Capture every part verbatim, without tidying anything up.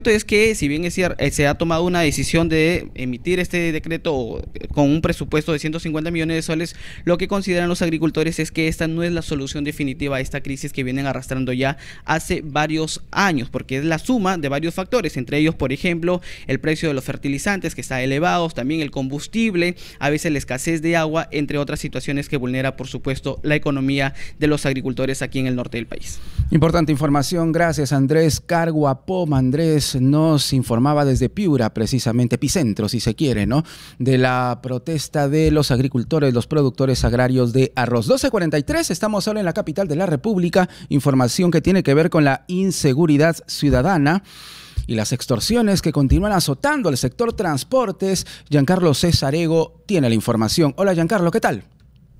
Es que si bien es cierto, se ha tomado una decisión de emitir este decreto con un presupuesto de ciento cincuenta millones de soles, lo que consideran los agricultores es que esta no es la solución definitiva a esta crisis que vienen arrastrando ya hace varios años, porque es la suma de varios factores, entre ellos, por ejemplo, el precio de los fertilizantes que está elevado, también el combustible, a veces la escasez de agua, entre otras situaciones que vulnera, por supuesto, la economía de los agricultores aquí en el norte del país. Importante información, gracias Andrés Carguapom. Andrés nos informaba desde Piura, precisamente epicentro, si se quiere, ¿no?, de la protesta de los agricultores, los productores agrarios de arroz. doce cuarenta y tres, estamos ahora en la capital de la República. Información que tiene que ver con la inseguridad ciudadana y las extorsiones que continúan azotando al sector transportes. Giancarlo Cesarego tiene la información. Hola Giancarlo, ¿qué tal?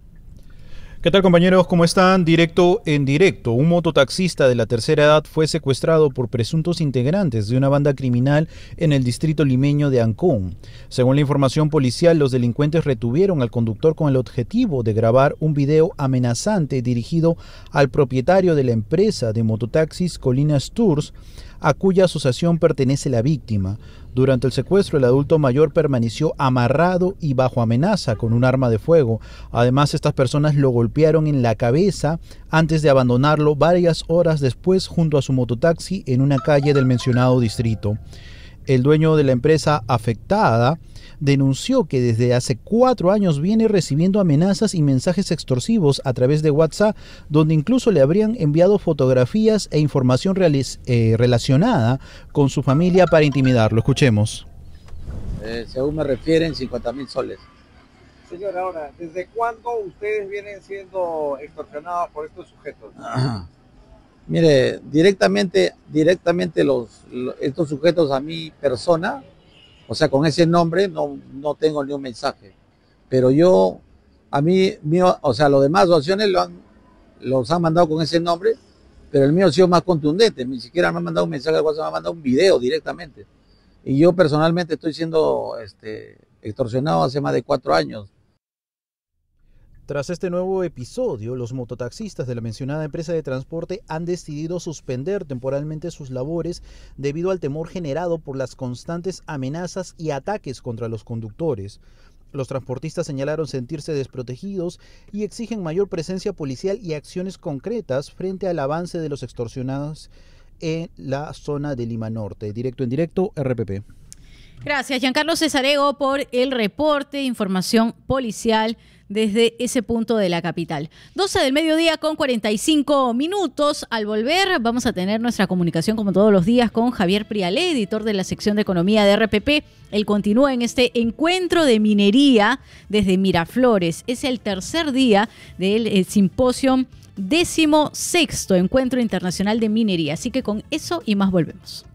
¿Qué tal, compañeros? ¿Cómo están? Directo en directo. Un mototaxista de la tercera edad fue secuestrado por presuntos integrantes de una banda criminal en el distrito limeño de Ancón. Según la información policial, los delincuentes retuvieron al conductor con el objetivo de grabar un video amenazante dirigido al propietario de la empresa de mototaxis Colinas Tours, a cuya asociación pertenece la víctima. Durante el secuestro, el adulto mayor permaneció amarrado y bajo amenaza con un arma de fuego. Además, estas personas lo golpearon en la cabeza antes de abandonarlo varias horas después junto a su mototaxi en una calle del mencionado distrito. El dueño de la empresa afectada denunció que desde hace cuatro años viene recibiendo amenazas y mensajes extorsivos a través de WhatsApp, donde incluso le habrían enviado fotografías e información eh, relacionada con su familia para intimidarlo. Escuchemos. Eh, según me refieren, cincuenta mil soles. Señor, ahora, ¿desde cuándo ustedes vienen siendo extorsionados por estos sujetos? Ajá. Mire, directamente, directamente los, los, estos sujetos a mi persona, o sea, con ese nombre no, no tengo ni un mensaje. Pero yo, a mí, mío, o sea, los demás asociaciones lo han, los han mandado con ese nombre, pero el mío ha sido más contundente. Ni siquiera me han mandado un mensaje de WhatsApp, me han mandado un video directamente. Y yo personalmente estoy siendo este, extorsionado hace más de cuatro años. Tras este nuevo episodio, los mototaxistas de la mencionada empresa de transporte han decidido suspender temporalmente sus labores debido al temor generado por las constantes amenazas y ataques contra los conductores. Los transportistas señalaron sentirse desprotegidos y exigen mayor presencia policial y acciones concretas frente al avance de los extorsionados en la zona de Lima Norte. Directo en directo, R P P. Gracias, Giancarlo Cesarego, por el reporte, información policial desde ese punto de la capital. doce del mediodía con cuarenta y cinco minutos. Al volver vamos a tener nuestra comunicación como todos los días con Javier Prialé, editor de la sección de economía de R P P. Él continúa en este encuentro de minería desde Miraflores. Es el tercer día del simposio décimo sexto Encuentro Internacional de Minería. Así que con eso y más volvemos.